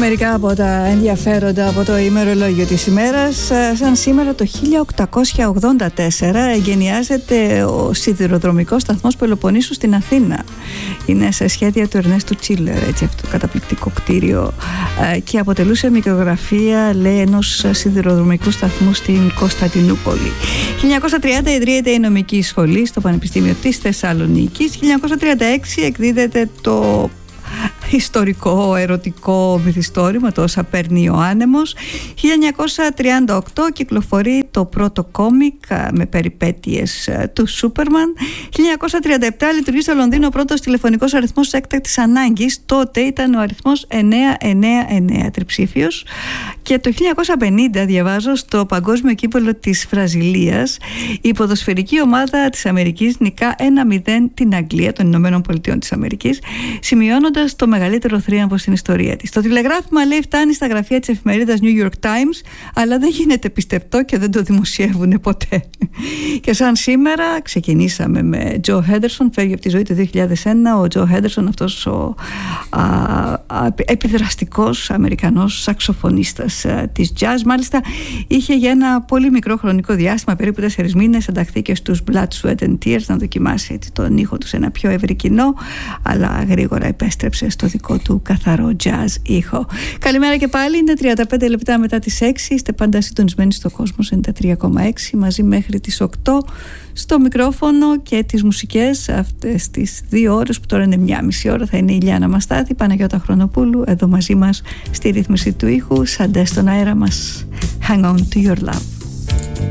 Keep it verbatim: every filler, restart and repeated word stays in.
Μερικά από τα ενδιαφέροντα από το ημερολόγιο της ημέρας. Σαν σήμερα το χίλια οκτακόσια ογδόντα τέσσερα εγκαινιάζεται ο σιδηροδρομικός σταθμός Πελοποννήσου στην Αθήνα. Είναι σε σχέδια του Ερνέστου Τσίλερ, έτσι, αυτό το καταπληκτικό κτίριο, και αποτελούσε μικρογραφία, λέει, ενός σιδηροδρομικού σταθμού στην Κωνσταντινούπολη. χίλια εννιακόσια τριάντα ιδρύεται η νομική σχολή στο Πανεπιστήμιο της Θεσσαλονίκης. χίλια εννιακόσια τριάντα έξι εκδίδεται το ιστορικό ερωτικό μυθιστόρημα, το «Όσα παίρνει ο άνεμος». χίλια εννιακόσια τριάντα οκτώ κυκλοφορεί το πρώτο κόμικ με περιπέτειες του Σούπερμαν. χίλια εννιακόσια τριάντα επτά λειτουργεί στο Λονδίνο ο πρώτος τηλεφωνικός αριθμός έκτακτης ανάγκης. Τότε ήταν ο αριθμός εννιά εννιά εννιά, τριψήφιος. Και το χίλια εννιακόσια πενήντα, διαβάζω, στο παγκόσμιο κύπελλο της Βραζιλίας, η ποδοσφαιρική ομάδα της Αμερικής νικά ένα μηδέν την Αγγλία των Ηνωμένων Πολιτειών της Αμερικής, σημειώνοντας το μεγαλύτερο θρίαμβο στην ιστορία της. Το τηλεγράφημα, λέει, φτάνει στα γραφεία της εφημερίδας New York Times, αλλά δεν γίνεται πιστευτό και δεν το δημοσιεύουν ποτέ. Και σαν σήμερα ξεκινήσαμε με Τζο Χέντερσον, φεύγει από τη ζωή το δύο χιλιάδες ένα. Ο Τζο Χέντερσον, αυτός ο α, α, επιδραστικός Αμερικανός σαξοφωνίστας α, της jazz, μάλιστα είχε για ένα πολύ μικρό χρονικό διάστημα, περίπου τέσσερις μήνες, ενταχθεί και στους Blood, Sweat and Tears, να δοκιμάσει, έτσι, τον ήχο του σε ένα πιο ευρύ κοινό, αλλά γρήγορα επέστρεψε στο δικό του καθαρό jazz ήχο. Καλημέρα και πάλι, είναι τριάντα πέντε λεπτά μετά τις έξι, είστε πάντα συντονισμένοι στο Κόσμος ενενήντα τρία κόμμα έξι, μαζί μέχρι τις οκτώ στο μικρόφωνο, και τις μουσικές αυτές τις δύο ώρες, που τώρα είναι μια μισή ώρα, θα είναι η Ιλιάνα Μαστάθη, Παναγιώτα Χρονοπούλου εδώ μαζί μας στη ρύθμιση του ήχου. Σαντέ στον αέρα μας. Hang on to your love.